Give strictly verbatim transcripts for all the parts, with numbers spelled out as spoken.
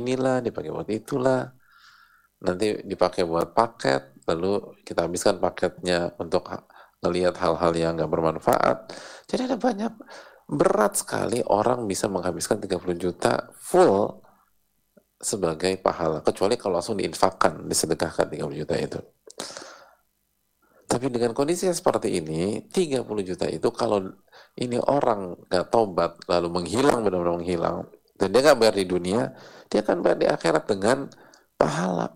inilah, dipakai buat itulah, nanti dipakai buat paket, lalu kita habiskan paketnya untuk ngelihat hal-hal yang nggak bermanfaat. Jadi ada banyak, berat sekali orang bisa menghabiskan tiga puluh juta full sebagai pahala, kecuali kalau langsung diinfakkan, disedekahkan tiga puluh juta itu. Tapi dengan kondisi yang seperti ini, tiga puluh juta itu kalau ini orang nggak tobat, lalu menghilang, benar-benar menghilang, dan dia nggak bayar di dunia, dia akan bayar di akhirat dengan pahala.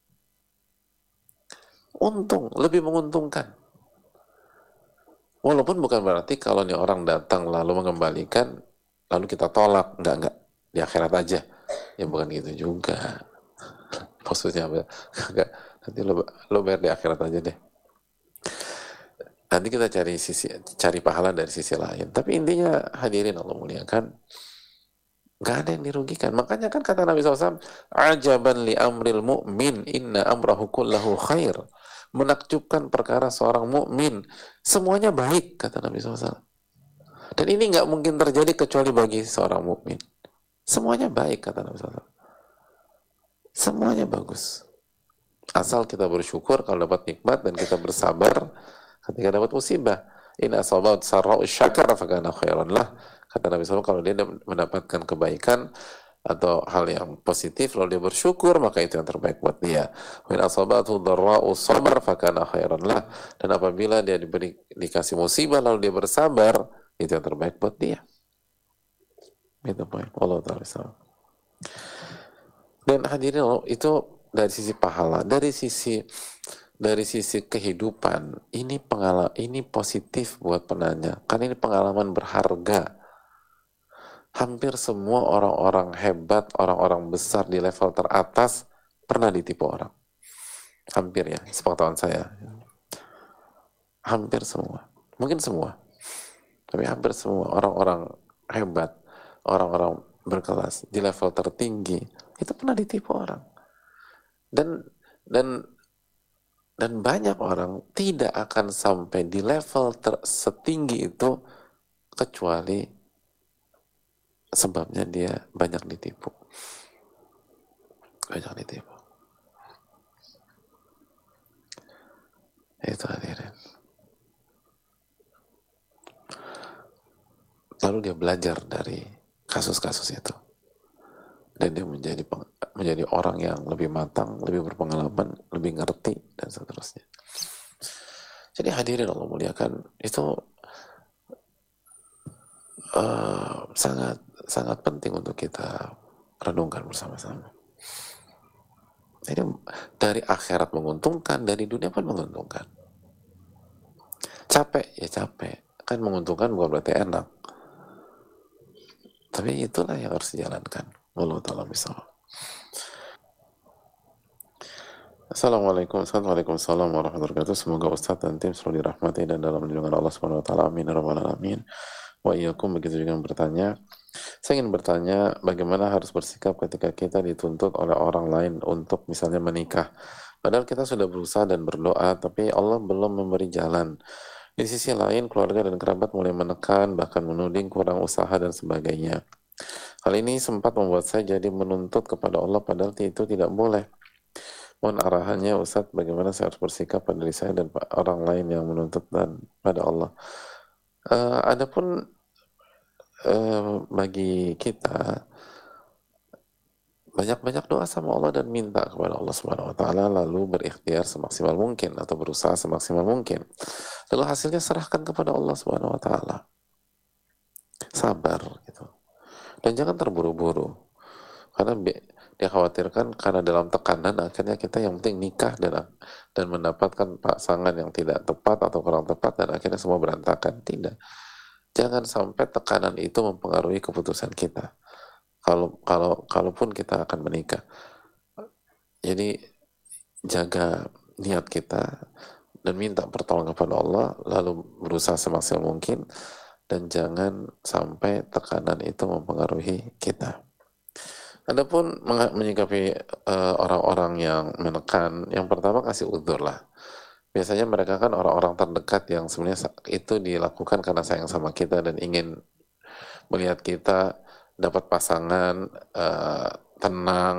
Untung, lebih menguntungkan. Walaupun bukan berarti kalau nih orang datang lalu mengembalikan, lalu kita tolak, nggak, nggak, di akhirat aja. Ya bukan gitu juga. Maksudnya apa? Nggak, nanti lo, lo bayar di akhirat aja deh. Nanti kita cari sisi, cari pahala dari sisi lain. Tapi intinya, hadirin Allah muliakan, nggak ada yang dirugikan. Makanya kan kata Nabi shallallahu alaihi wasallam, ajaban li amril mu'min, inna amrahu kullahu khair. Menakjubkan perkara seorang mukmin, semuanya baik, kata Nabi shallallahu alaihi wasallam. Dan ini nggak mungkin terjadi kecuali bagi seorang mukmin. Semuanya baik, kata Nabi shallallahu alaihi wasallam. Semuanya bagus. Asal kita bersyukur kalau dapat nikmat dan kita bersabar ketika dapat musibah. In asabat sarra'u syakar fakana khairan lah. Kata Nabi shallallahu alaihi wasallam, kalau dia mendapatkan kebaikan atau hal yang positif lalu dia bersyukur, maka itu yang terbaik buat dia. Wa in asabathu dharra'u sabar fakana khairan lah. Dan apabila dia diberi dikasih musibah lalu dia bersabar, itu yang terbaik buat dia. Gitu poin. Allah taala. Dan hadirin, itu dari sisi pahala, dari sisi dari sisi kehidupan, ini pengalaman, ini positif buat penanya, karena ini pengalaman berharga. Hampir semua orang-orang hebat, orang-orang besar di level teratas pernah ditipu orang. Hampir ya, sepengetahuan saya. Hampir semua. Mungkin semua. Tapi hampir semua orang-orang hebat, orang-orang berkelas di level tertinggi, itu pernah ditipu orang. Dan dan dan banyak orang tidak akan sampai di level ter- setinggi itu kecuali sebabnya dia banyak ditipu. Banyak ditipu. Itu hadirin. Lalu dia belajar dari kasus-kasus itu. Dan dia menjadi menjadi orang yang lebih matang, lebih berpengalaman, lebih ngerti, dan seterusnya. Jadi hadirin Allah muliakan, itu uh, sangat sangat penting untuk kita renungkan bersama-sama. Jadi dari akhirat menguntungkan, dari dunia pun menguntungkan. Capek ya capek, kan menguntungkan bukan berarti enak. Tapi itulah yang harus dijalankan. Wallahu ta'ala bishawab. Assalamualaikum Assalamualaikum warahmatullahi wabarakatuh. Semoga Ustaz dan tim selalu dirahmati dan dalam lindungan Allah subhanahu wa taala. Amin ya rabbal alamin. Wa iyyakum. Begitu juga yang bertanya. Saya ingin bertanya, bagaimana harus bersikap ketika kita dituntut oleh orang lain untuk misalnya menikah. Padahal kita sudah berusaha dan berdoa, tapi Allah belum memberi jalan. Di sisi lain, keluarga dan kerabat mulai menekan, bahkan menuding kurang usaha dan sebagainya. Hal ini sempat membuat saya jadi menuntut kepada Allah, padahal itu tidak boleh. Mohon arahannya Ustadz, bagaimana saya harus bersikap pada diri saya dan orang lain yang menuntut dan pada Allah. Uh, adapun uh, bagi kita, banyak-banyak doa sama Allah dan minta kepada Allah Subhanahu Wa Taala, lalu berikhtiar semaksimal mungkin atau berusaha semaksimal mungkin. Lalu hasilnya serahkan kepada Allah Subhanahu Wa Taala. Sabar gitu. Dan jangan terburu-buru, karena dia khawatirkan karena dalam tekanan akhirnya kita yang penting nikah dan dan mendapatkan pasangan yang tidak tepat atau kurang tepat dan akhirnya semua berantakan. Tidak. Jangan sampai tekanan itu mempengaruhi keputusan kita. Kalau kalau kalaupun kita akan menikah. Jadi jaga niat kita dan minta pertolongan kepada Allah, lalu berusaha semaksimal mungkin dan jangan sampai tekanan itu mempengaruhi kita. Adapun menyikapi uh, orang-orang yang menekan, yang pertama kasih udzur lah. Biasanya mereka kan orang-orang terdekat yang sebenarnya itu dilakukan karena sayang sama kita dan ingin melihat kita dapat pasangan uh, tenang,